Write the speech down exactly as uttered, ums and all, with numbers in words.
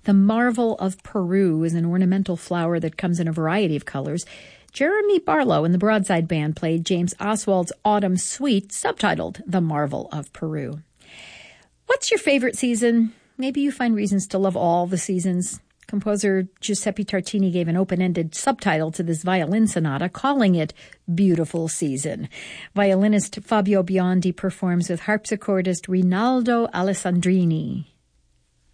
The Marvel of Peru is an ornamental flower that comes in a variety of colors. Jeremy Barlow and the Broadside Band played James Oswald's Autumn Suite, subtitled The Marvel of Peru. What's your favorite season? Maybe you find reasons to love all the seasons. Composer Giuseppe Tartini gave an open-ended subtitle to this violin sonata, calling it Beautiful Season. Violinist Fabio Biondi performs with harpsichordist Rinaldo Alessandrini.